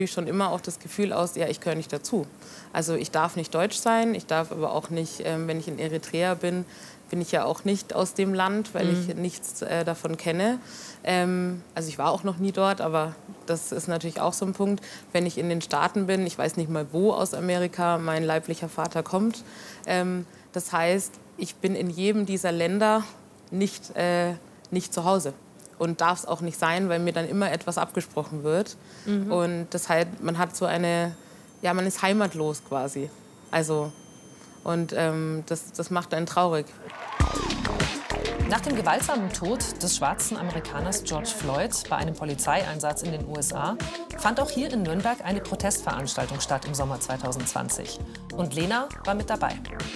Schon immer auch das Gefühl aus, ja, ich gehöre nicht dazu. Also ich darf nicht deutsch sein, ich darf aber auch nicht, wenn ich in Eritrea bin, bin ich ja auch nicht aus dem Land, weil ich nichts davon kenne. Also ich war auch noch nie dort, aber das ist natürlich auch so ein Punkt. Wenn ich in den Staaten bin, ich weiß nicht mal, wo aus Amerika mein leiblicher Vater kommt. Das heißt, ich bin in jedem dieser Länder nicht zu Hause. Und darf es auch nicht sein, weil mir dann immer etwas abgesprochen wird. Und deshalb, man hat so eine, ja, man ist heimatlos quasi. Also, und das macht einen traurig. Nach dem gewaltsamen Tod des schwarzen Amerikaners George Floyd bei einem Polizeieinsatz in den USA fand auch hier in Nürnberg eine Protestveranstaltung statt im Sommer 2020. Und Lena war mit dabei.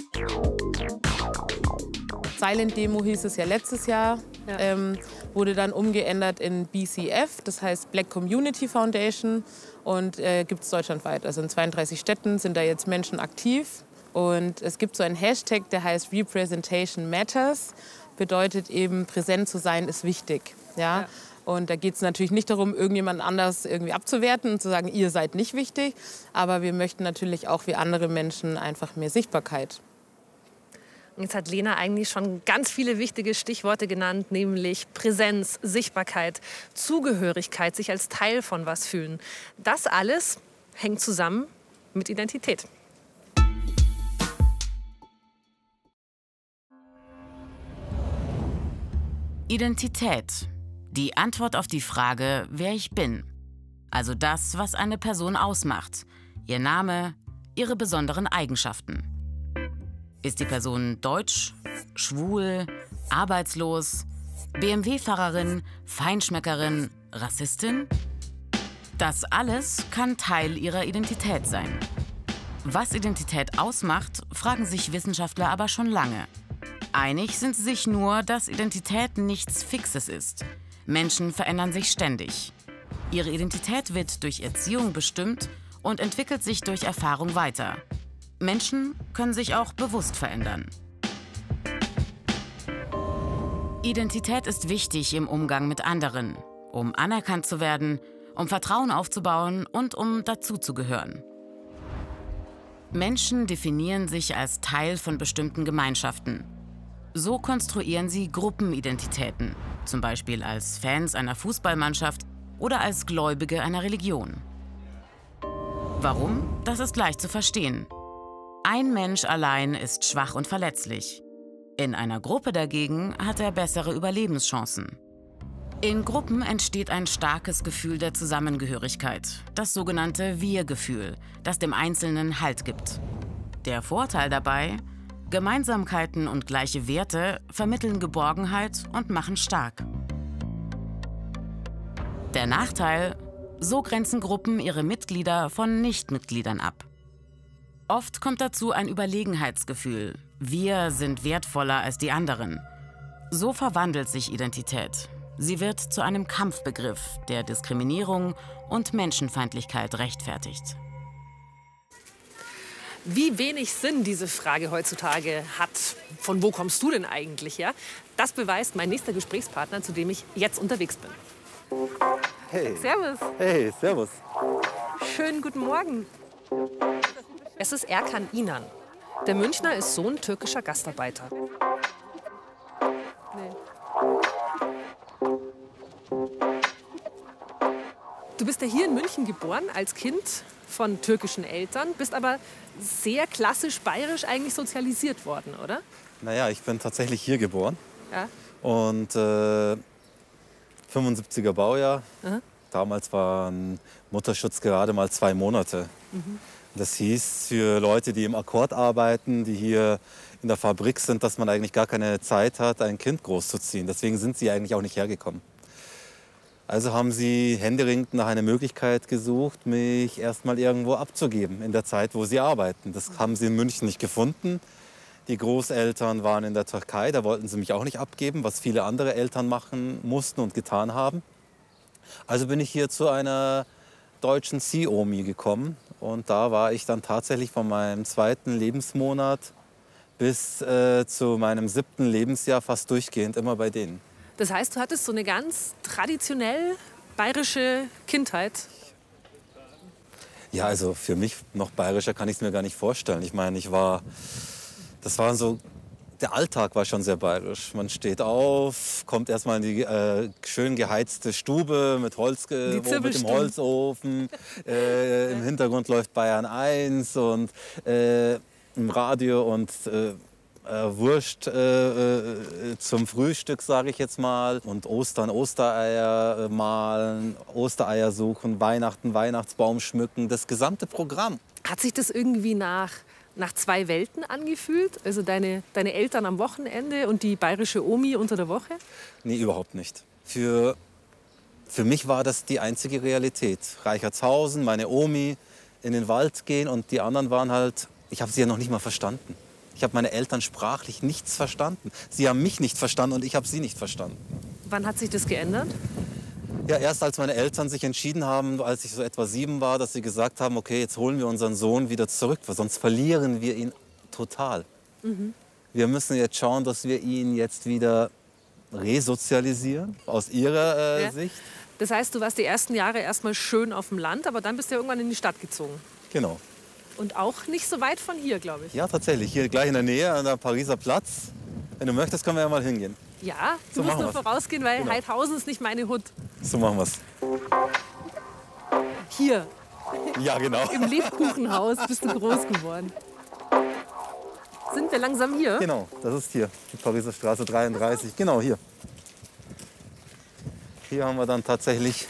Silent Demo hieß es ja letztes Jahr, wurde dann umgeändert in BCF, das heißt Black Community Foundation, und gibt es deutschlandweit. Also in 32 Städten sind da jetzt Menschen aktiv. Und es gibt so einen Hashtag, der heißt Representation Matters, bedeutet eben, präsent zu sein ist wichtig. Ja? Und da geht es natürlich nicht darum, irgendjemand anders irgendwie abzuwerten und zu sagen, ihr seid nicht wichtig. Aber wir möchten natürlich auch wie andere Menschen einfach mehr Sichtbarkeit. Jetzt hat Lena eigentlich schon ganz viele wichtige Stichworte genannt, nämlich Präsenz, Sichtbarkeit, Zugehörigkeit, sich als Teil von was fühlen. Das alles hängt zusammen mit Identität. Identität. Die Antwort auf die Frage, wer ich bin. Also das, was eine Person ausmacht. Ihr Name, ihre besonderen Eigenschaften. Ist die Person deutsch, schwul, arbeitslos, BMW-Fahrerin, Feinschmeckerin, Rassistin? Das alles kann Teil ihrer Identität sein. Was Identität ausmacht, fragen sich Wissenschaftler aber schon lange. Einig sind sie sich nur, dass Identität nichts Fixes ist. Menschen verändern sich ständig. Ihre Identität wird durch Erziehung bestimmt und entwickelt sich durch Erfahrung weiter. Menschen können sich auch bewusst verändern. Identität ist wichtig im Umgang mit anderen, um anerkannt zu werden, um Vertrauen aufzubauen und um dazuzugehören. Menschen definieren sich als Teil von bestimmten Gemeinschaften. So konstruieren sie Gruppenidentitäten, zum Beispiel als Fans einer Fußballmannschaft oder als Gläubige einer Religion. Warum? Das ist leicht zu verstehen. Ein Mensch allein ist schwach und verletzlich. In einer Gruppe dagegen hat er bessere Überlebenschancen. In Gruppen entsteht ein starkes Gefühl der Zusammengehörigkeit, das sogenannte Wir-Gefühl, das dem Einzelnen Halt gibt. Der Vorteil dabei: Gemeinsamkeiten und gleiche Werte vermitteln Geborgenheit und machen stark. Der Nachteil: So grenzen Gruppen ihre Mitglieder von Nichtmitgliedern ab. Oft kommt dazu ein Überlegenheitsgefühl. Wir sind wertvoller als die anderen. So verwandelt sich Identität. Sie wird zu einem Kampfbegriff, der Diskriminierung und Menschenfeindlichkeit rechtfertigt. Wie wenig Sinn diese Frage heutzutage hat. Von wo kommst du denn eigentlich? Ja? Das beweist mein nächster Gesprächspartner, zu dem ich jetzt unterwegs bin. Hey. Servus. Hey, servus. Schönen guten Morgen. Es ist Erkan İnan. Der Münchner ist Sohn türkischer Gastarbeiter. Du bist ja hier in München geboren, als Kind von türkischen Eltern, bist aber sehr klassisch bayerisch eigentlich sozialisiert worden, oder? Naja, ich bin tatsächlich hier geboren. Ja. Und 75er Baujahr. Aha. Damals war ein Mutterschutz gerade mal 2 Monate. Das hieß für Leute, die im Akkord arbeiten, die hier in der Fabrik sind, dass man eigentlich gar keine Zeit hat, ein Kind großzuziehen. Deswegen sind sie eigentlich auch nicht hergekommen. Also haben sie händeringend nach einer Möglichkeit gesucht, mich erst mal irgendwo abzugeben in der Zeit, wo sie arbeiten. Das haben sie in München nicht gefunden. Die Großeltern waren in der Türkei, da wollten sie mich auch nicht abgeben, was viele andere Eltern machen mussten und getan haben. Also bin ich hier zu einer deutschen Ziehomi gekommen und da war ich dann tatsächlich von meinem 2. Lebensmonat bis zu meinem 7. Lebensjahr fast durchgehend immer bei denen. Das heißt, du hattest so eine ganz traditionell bayerische Kindheit? Ja, also für mich noch bayerischer kann ich es mir gar nicht vorstellen. Ich meine, das war so, der Alltag war schon sehr bayerisch. Man steht auf, kommt erstmal in die schön geheizte Stube mit mit dem Holzofen. Im Hintergrund läuft Bayern 1 und im Radio und Wurst zum Frühstück, sage ich jetzt mal. Und Ostern, Ostereier mahlen, Ostereier suchen, Weihnachten, Weihnachtsbaum schmücken, das gesamte Programm. Hat sich das irgendwie nach zwei Welten angefühlt? Also deine Eltern am Wochenende und die bayerische Omi unter der Woche? Nee, überhaupt nicht. Für mich war das die einzige Realität. Reichertshausen, meine Omi, in den Wald gehen und die anderen waren halt, ich habe sie ja noch nicht mal verstanden. Ich habe meine Eltern sprachlich nichts verstanden. Sie haben mich nicht verstanden und ich habe sie nicht verstanden. Wann hat sich das geändert? Ja, erst als meine Eltern sich entschieden haben, als ich so etwa 7 war, dass sie gesagt haben, okay, jetzt holen wir unseren Sohn wieder zurück, weil sonst verlieren wir ihn total. Wir müssen jetzt schauen, dass wir ihn jetzt wieder resozialisieren, aus ihrer Sicht. Das heißt, du warst die ersten Jahre erstmal schön auf dem Land, aber dann bist du ja irgendwann in die Stadt gezogen. Genau. Und auch nicht so weit von hier, glaube ich. Ja, tatsächlich. Hier gleich in der Nähe, an der Pariser Platz. Wenn du möchtest, können wir ja mal hingehen. Ja, du So musst machen nur wir's. vorausgehen, weil Genau. Heidhausen ist nicht meine Hut. So machen wir's. Hier, Ja, genau. im Lebkuchenhaus bist du groß geworden. Sind wir langsam hier? Genau, das ist hier, die Pariser Straße 33. Genau, hier. Hier haben wir dann tatsächlich,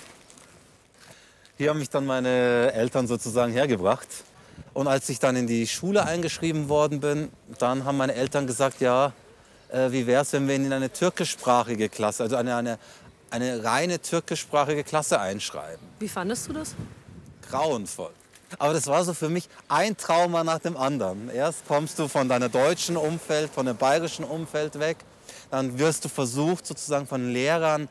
hier haben mich dann meine Eltern sozusagen hergebracht. Und als ich dann in die Schule eingeschrieben worden bin, dann haben meine Eltern gesagt, ja, wie wäre es, wenn wir ihn in eine türkischsprachige Klasse, also eine reine türkischsprachige Klasse einschreiben. Wie fandest du das? Grauenvoll. Aber das war so für mich ein Trauma nach dem anderen. Erst kommst du von deinem deutschen Umfeld, von dem bayerischen Umfeld weg. Dann wirst du versucht, sozusagen von Lehrern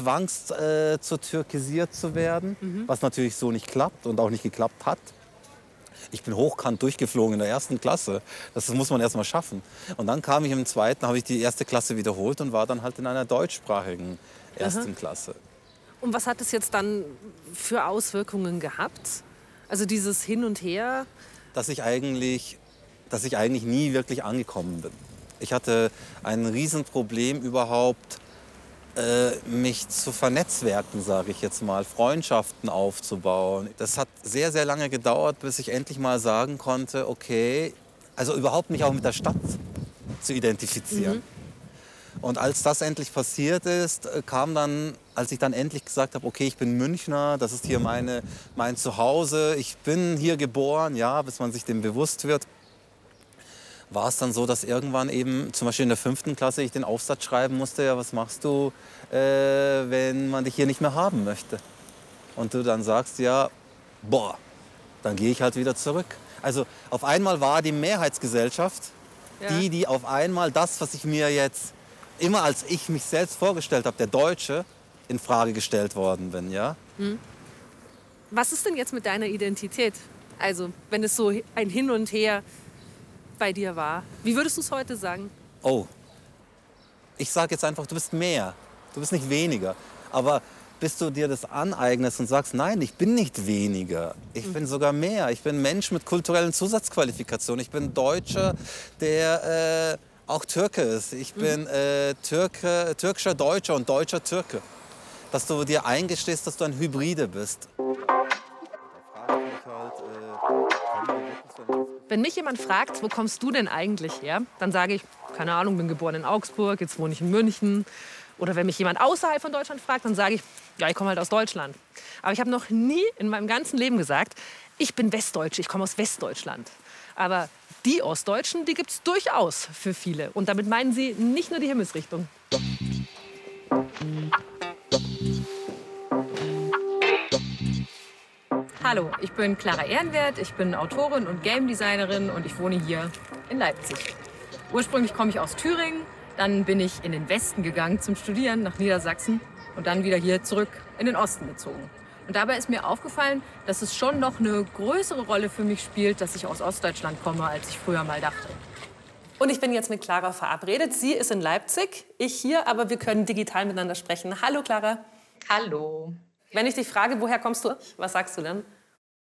zu türkisiert zu werden, was natürlich so nicht klappt und auch nicht geklappt hat. Ich bin hochkant durchgeflogen in der 1. Klasse. Das muss man erst mal schaffen. Und dann kam ich im 2., habe ich die 1. Klasse wiederholt und war dann halt in einer deutschsprachigen 1. Klasse. Und was hat es jetzt dann für Auswirkungen gehabt? Also dieses Hin und Her? Dass ich eigentlich nie wirklich angekommen bin. Ich hatte ein Riesenproblem überhaupt, mich zu vernetzwerken, sage ich jetzt mal, Freundschaften aufzubauen. Das hat sehr, sehr lange gedauert, bis ich endlich mal sagen konnte, okay, also überhaupt mich auch mit der Stadt zu identifizieren. Und als das endlich passiert ist, kam dann, als ich dann endlich gesagt habe, okay, ich bin Münchner, das ist hier mein Zuhause, ich bin hier geboren, ja, bis man sich dem bewusst wird, war es dann so, dass irgendwann eben, zum Beispiel in der 5. Klasse, ich den Aufsatz schreiben musste, ja, was machst du, wenn man dich hier nicht mehr haben möchte? Und du dann sagst, ja, boah, dann gehe ich halt wieder zurück. Also auf einmal war die Mehrheitsgesellschaft, die auf einmal das, was ich mir jetzt immer als ich mich selbst vorgestellt habe, der Deutsche, in Frage gestellt worden bin, ja. Was ist denn jetzt mit deiner Identität? Also, wenn es so ein Hin und Her bei dir war. Wie würdest du es heute sagen? Oh, ich sage jetzt einfach, du bist mehr, du bist nicht weniger. Aber bis du dir das aneignest und sagst, nein, ich bin nicht weniger, ich bin sogar mehr. Ich bin ein Mensch mit kulturellen Zusatzqualifikationen. Ich bin Deutscher, der auch Türke ist. Ich bin türkischer Deutscher und deutscher Türke. Dass du dir eingestehst, dass du ein Hybride bist. Wenn mich jemand fragt, wo kommst du denn eigentlich her, dann sage ich, keine Ahnung, bin geboren in Augsburg, jetzt wohne ich in München. Oder wenn mich jemand außerhalb von Deutschland fragt, dann sage ich, ja, ich komme halt aus Deutschland. Aber ich habe noch nie in meinem ganzen Leben gesagt, ich bin Westdeutsche, ich komme aus Westdeutschland. Aber die Ostdeutschen, die gibt es durchaus für viele. Und damit meinen sie nicht nur die Himmelsrichtung. Hallo, ich bin Clara Ehrenwert, ich bin Autorin und Game Designerin und ich wohne hier in Leipzig. Ursprünglich komme ich aus Thüringen, dann bin ich in den Westen gegangen zum Studieren nach Niedersachsen und dann wieder hier zurück in den Osten gezogen. Und dabei ist mir aufgefallen, dass es schon noch eine größere Rolle für mich spielt, dass ich aus Ostdeutschland komme, als ich früher mal dachte. Und ich bin jetzt mit Clara verabredet. Sie ist in Leipzig, ich hier, aber wir können digital miteinander sprechen. Hallo Clara. Hallo. Wenn ich dich frage, woher kommst du, was sagst du denn?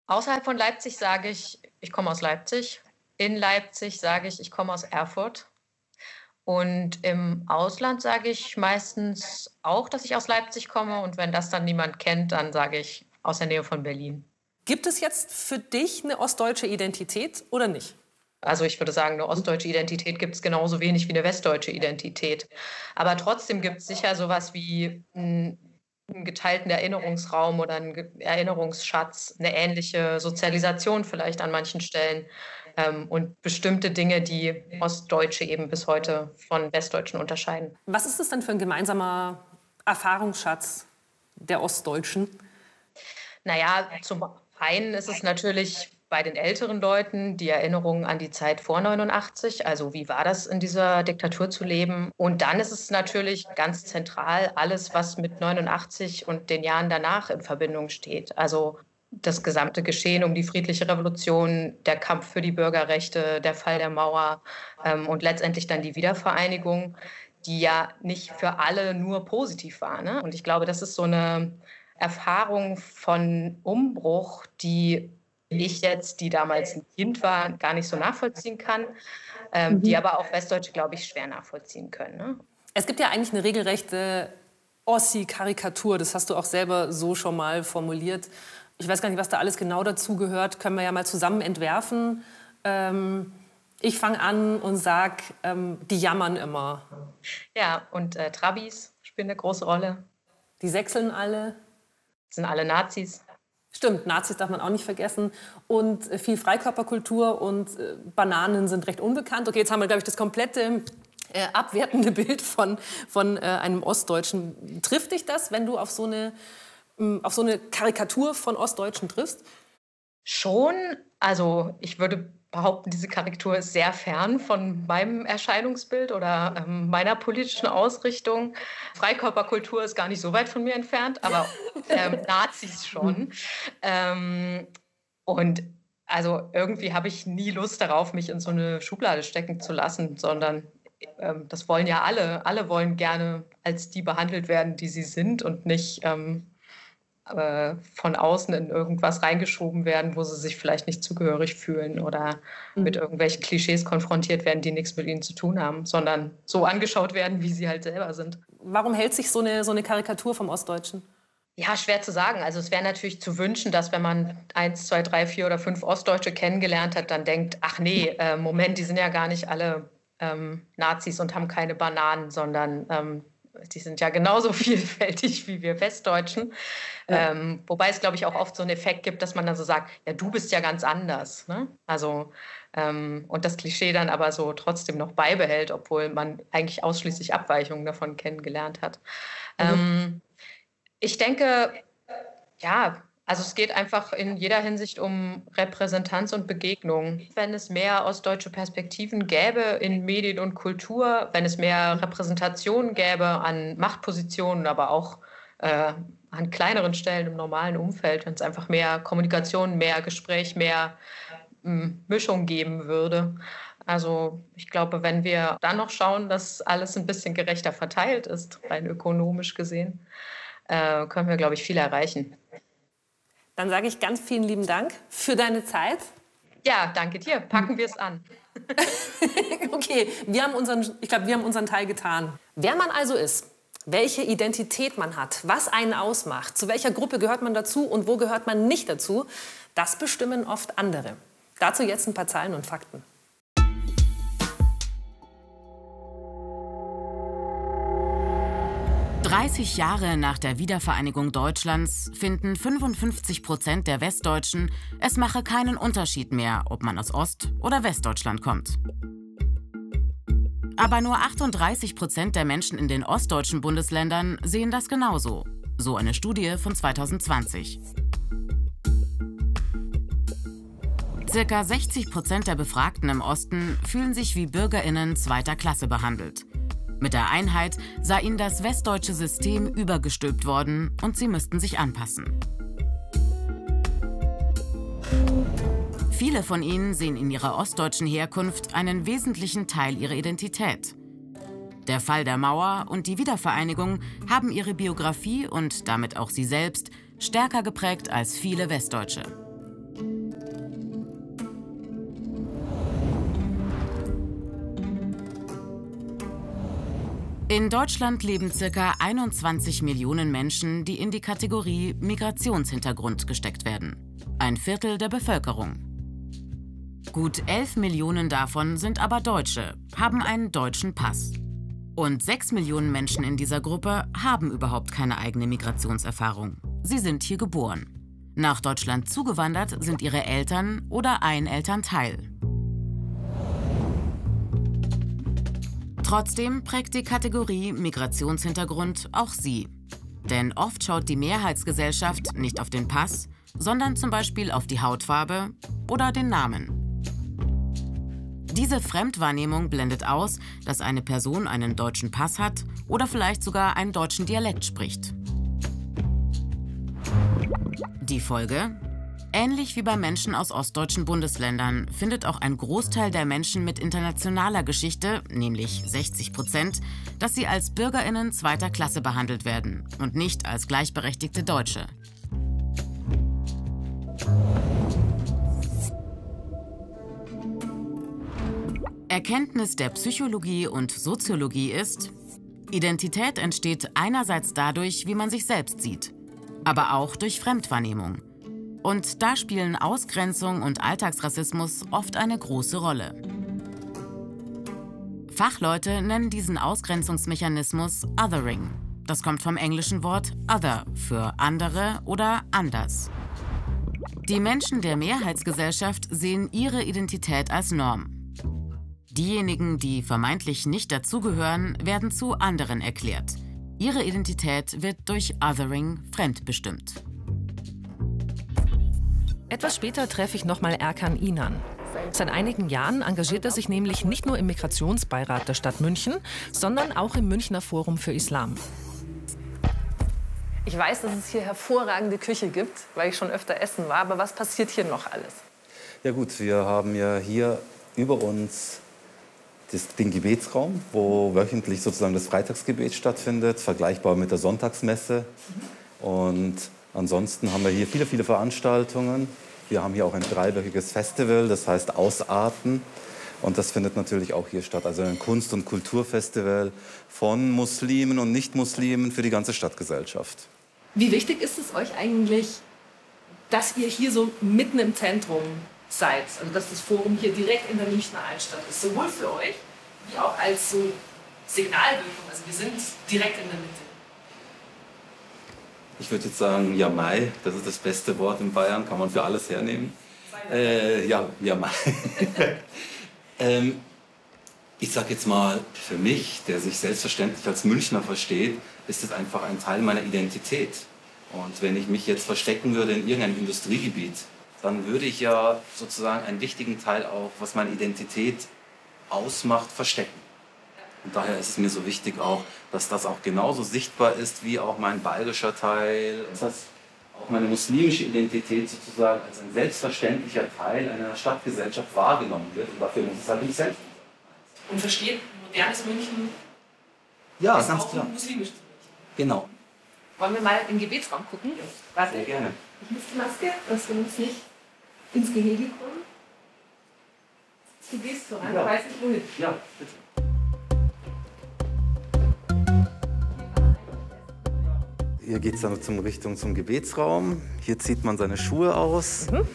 Außerhalb von Leipzig sage ich, ich komme aus Leipzig. In Leipzig sage ich komme aus Erfurt. Und im Ausland sage ich meistens auch, dass ich aus Leipzig komme. Und wenn das dann niemand kennt, dann sage ich aus der Nähe von Berlin. Gibt es jetzt für dich eine ostdeutsche Identität oder nicht? Also ich würde sagen, eine ostdeutsche Identität gibt es genauso wenig wie eine westdeutsche Identität. Aber trotzdem gibt es sicher sowas wie einen geteilten Erinnerungsraum oder einen Erinnerungsschatz, eine ähnliche Sozialisation vielleicht an manchen Stellen und bestimmte Dinge, die Ostdeutsche eben bis heute von Westdeutschen unterscheiden. Was ist das denn für ein gemeinsamer Erfahrungsschatz der Ostdeutschen? Naja, zum einen ist es natürlich bei den älteren Leuten die Erinnerung an die Zeit vor 89, also wie war das in dieser Diktatur zu leben. Und dann ist es natürlich ganz zentral alles, was mit 89 und den Jahren danach in Verbindung steht. Also das gesamte Geschehen um die friedliche Revolution, der Kampf für die Bürgerrechte, der Fall der Mauer und letztendlich dann die Wiedervereinigung, die ja nicht für alle nur positiv war, ne? Und ich glaube, das ist so eine Erfahrung von Umbruch, die ich jetzt, die damals ein Kind war, gar nicht so nachvollziehen kann, die aber auch Westdeutsche, glaube ich, schwer nachvollziehen können. Ne? Es gibt ja eigentlich eine regelrechte Ossi-Karikatur, das hast du auch selber so schon mal formuliert. Ich weiß gar nicht, was da alles genau dazu gehört, können wir ja mal zusammen entwerfen. Ich fange an und sage, die jammern immer. Ja, und Trabis spielen eine große Rolle. Die sächseln alle. Sind alle Nazis. Stimmt, Nazis darf man auch nicht vergessen. Und viel Freikörperkultur und Bananen sind recht unbekannt. Okay, jetzt haben wir, glaube ich, das komplette abwertende Bild von einem Ostdeutschen. Trifft dich das, wenn du auf so eine Karikatur von Ostdeutschen triffst? Schon. Also ich würde behaupten, diese Karikatur ist sehr fern von meinem Erscheinungsbild oder meiner politischen Ausrichtung. Freikörperkultur ist gar nicht so weit von mir entfernt, aber Nazis schon. Und also irgendwie habe ich nie Lust darauf, mich in so eine Schublade stecken zu lassen, sondern das wollen ja alle. Alle wollen gerne als die behandelt werden, die sie sind und nicht von außen in irgendwas reingeschoben werden, wo sie sich vielleicht nicht zugehörig fühlen oder mit irgendwelchen Klischees konfrontiert werden, die nichts mit ihnen zu tun haben, sondern so angeschaut werden, wie sie halt selber sind. Warum hält sich so eine Karikatur vom Ostdeutschen? Ja, schwer zu sagen. Also es wäre natürlich zu wünschen, dass wenn man 1, 2, 3, 4 oder 5 Ostdeutsche kennengelernt hat, dann denkt, ach nee, Moment, die sind ja gar nicht alle Nazis und haben keine Bananen, sondern die sind ja genauso vielfältig wie wir Westdeutschen. Ja. Wobei es, glaube ich, auch oft so einen Effekt gibt, dass man dann so sagt, ja, du bist ja ganz anders. Ne? Also, und das Klischee dann aber so trotzdem noch beibehält, obwohl man eigentlich ausschließlich Abweichungen davon kennengelernt hat. Ich denke, ja, also es geht einfach in jeder Hinsicht um Repräsentanz und Begegnung. Wenn es mehr ostdeutsche Perspektiven gäbe in Medien und Kultur, wenn es mehr Repräsentationen gäbe an Machtpositionen, aber auch an kleineren Stellen im normalen Umfeld, wenn es einfach mehr Kommunikation, mehr Gespräch, mehr Mischung geben würde. Also ich glaube, wenn wir dann noch schauen, dass alles ein bisschen gerechter verteilt ist, rein ökonomisch gesehen, können wir, glaube ich, viel erreichen. Dann sage ich ganz vielen lieben Dank für deine Zeit. Ja, danke dir. Packen wir es an. Okay, ich glaube, wir haben unseren Teil getan. Wer man also ist, welche Identität man hat, was einen ausmacht, zu welcher Gruppe gehört man dazu und wo gehört man nicht dazu, das bestimmen oft andere. Dazu jetzt ein paar Zahlen und Fakten. »30 Jahre nach der Wiedervereinigung Deutschlands finden 55% der Westdeutschen, es mache keinen Unterschied mehr, ob man aus Ost- oder Westdeutschland kommt. Aber nur 38% der Menschen in den ostdeutschen Bundesländern sehen das genauso. So eine Studie von 2020. Circa 60% der Befragten im Osten fühlen sich wie BürgerInnen zweiter Klasse behandelt. Mit der Einheit sei ihnen das westdeutsche System übergestülpt worden und sie müssten sich anpassen. Viele von ihnen sehen in ihrer ostdeutschen Herkunft einen wesentlichen Teil ihrer Identität. Der Fall der Mauer und die Wiedervereinigung haben ihre Biografie und damit auch sie selbst stärker geprägt als viele Westdeutsche. In Deutschland leben ca. 21 Millionen Menschen, die in die Kategorie Migrationshintergrund gesteckt werden. Ein Viertel der Bevölkerung. Gut 11 Millionen davon sind aber Deutsche, haben einen deutschen Pass. Und 6 Millionen Menschen in dieser Gruppe haben überhaupt keine eigene Migrationserfahrung. Sie sind hier geboren. Nach Deutschland zugewandert sind ihre Eltern oder ein Elternteil. Trotzdem prägt die Kategorie Migrationshintergrund auch sie. Denn oft schaut die Mehrheitsgesellschaft nicht auf den Pass, sondern zum Beispiel auf die Hautfarbe oder den Namen. Diese Fremdwahrnehmung blendet aus, dass eine Person einen deutschen Pass hat oder vielleicht sogar einen deutschen Dialekt spricht. Die Folge? Ähnlich wie bei Menschen aus ostdeutschen Bundesländern findet auch ein Großteil der Menschen mit internationaler Geschichte, nämlich 60%, dass sie als BürgerInnen zweiter Klasse behandelt werden und nicht als gleichberechtigte Deutsche. Erkenntnis der Psychologie und Soziologie ist: Identität entsteht einerseits dadurch, wie man sich selbst sieht, aber auch durch Fremdwahrnehmung. Und da spielen Ausgrenzung und Alltagsrassismus oft eine große Rolle. Fachleute nennen diesen Ausgrenzungsmechanismus Othering. Das kommt vom englischen Wort other für andere oder anders. Die Menschen der Mehrheitsgesellschaft sehen ihre Identität als Norm. Diejenigen, die vermeintlich nicht dazugehören, werden zu anderen erklärt. Ihre Identität wird durch Othering fremdbestimmt. Etwas später treffe ich nochmal Erkan Inan. Seit einigen Jahren engagiert er sich nämlich nicht nur im Migrationsbeirat der Stadt München, sondern auch im Münchner Forum für Islam. Ich weiß, dass es hier hervorragende Küche gibt, weil ich schon öfter essen war. Aber was passiert hier noch alles? Ja gut, wir haben ja hier über uns den Gebetsraum, wo wöchentlich sozusagen das Freitagsgebet stattfindet, vergleichbar mit der Sonntagsmesse. Und ansonsten haben wir hier viele, viele Veranstaltungen. Wir haben hier auch ein 3-wöchiges Festival, das heißt Ausarten. Und das findet natürlich auch hier statt. Also ein Kunst- und Kulturfestival von Muslimen und Nicht-Muslimen für die ganze Stadtgesellschaft. Wie wichtig ist es euch eigentlich, dass ihr hier so mitten im Zentrum seid? Also dass das Forum hier direkt in der Münchner Altstadt ist. Sowohl für euch, wie auch als so Signalwirkung. Also wir sind direkt in der Mitte. Ich würde jetzt sagen, Jamai, das ist das beste Wort in Bayern, kann man für alles hernehmen. Jamai. Ich sage jetzt mal, für mich, der sich selbstverständlich als Münchner versteht, ist es einfach ein Teil meiner Identität. Und wenn ich mich jetzt verstecken würde in irgendeinem Industriegebiet, dann würde ich ja sozusagen einen wichtigen Teil auch, was meine Identität ausmacht, verstecken. Und daher ist es mir so wichtig auch, dass das auch genauso sichtbar ist wie auch mein bayerischer Teil. Dass auch meine muslimische Identität sozusagen als ein selbstverständlicher Teil einer Stadtgesellschaft wahrgenommen wird. Und dafür muss es halt nicht selbst. Und versteht modernes München ja, ist ganz auch klar. ein muslimisches München. Genau. Wollen wir mal im Gebetsraum gucken? Ja, sehr gerne. Ich muss die Maske, dass wir uns nicht ins Gehege kommen. Du gehst voran, Ja. ich weiß nicht wohin. Ja, bitte. Hier geht es dann zum Gebetsraum. Hier zieht man seine Schuhe aus. Siehst du,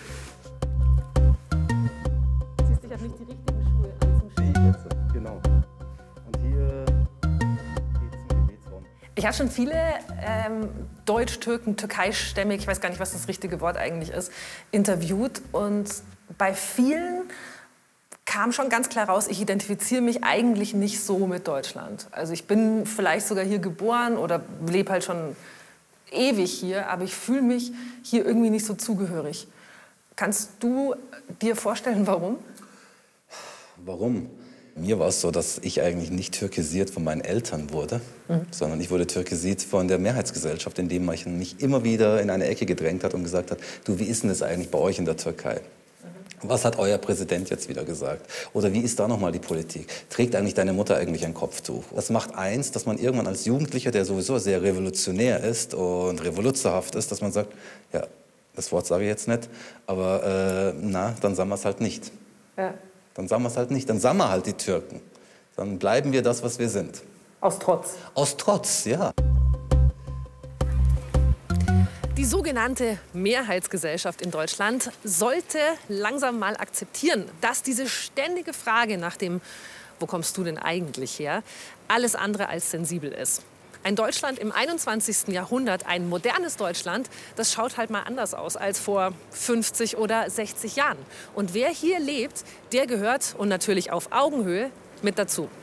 ich habe nicht die richtigen Schuhe an zum Spielen. Genau. Und hier geht es zum Gebetsraum. Ich habe schon viele Deutsch, Türken, Türkeistämmig, ich weiß gar nicht, was das richtige Wort eigentlich ist, interviewt. Und bei vielen kam schon ganz klar raus, ich identifiziere mich eigentlich nicht so mit Deutschland. Also ich bin vielleicht sogar hier geboren oder lebe halt schon ewig hier, aber ich fühle mich hier irgendwie nicht so zugehörig. Kannst du dir vorstellen, warum? Warum? Mir war es so, dass ich eigentlich nicht türkisiert von meinen Eltern wurde, sondern ich wurde türkisiert von der Mehrheitsgesellschaft, indem man mich immer wieder in eine Ecke gedrängt hat und gesagt hat, du, wie ist denn das eigentlich bei euch in der Türkei? Was hat euer Präsident jetzt wieder gesagt? Oder wie ist da nochmal die Politik? Trägt eigentlich deine Mutter eigentlich ein Kopftuch? Das macht eins, dass man irgendwann als Jugendlicher, der sowieso sehr revolutionär ist und revoluzerhaft ist, dass man sagt, ja, das Wort sage ich jetzt nicht, aber dann sagen wir es halt nicht. Ja. Dann sagen wir es halt nicht, dann sagen wir halt die Türken. Dann bleiben wir das, was wir sind. Aus Trotz. Aus Trotz, ja. Die sogenannte Mehrheitsgesellschaft in Deutschland sollte langsam mal akzeptieren, dass diese ständige Frage nach dem „Wo kommst du denn eigentlich her?" alles andere als sensibel ist. Ein Deutschland im 21. Jahrhundert, ein modernes Deutschland, das schaut halt mal anders aus als vor 50 oder 60 Jahren. Und wer hier lebt, der gehört, und natürlich auf Augenhöhe, mit dazu.